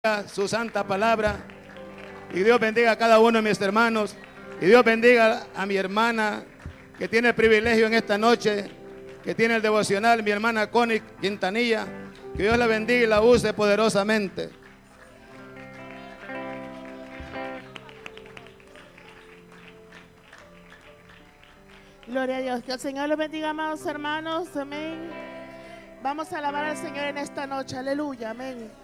su santa palabra. Y Dios bendiga a cada uno de mis hermanos. Y Dios bendiga a mi hermana que tiene el privilegio en esta noche, que tiene el devocional, mi hermana Connie Quintanilla. Que Dios la bendiga y la use poderosamente. Gloria a Dios. Que el Señor los bendiga, amados hermanos. Amén. Vamos a alabar al Señor en esta noche. Aleluya. Amén.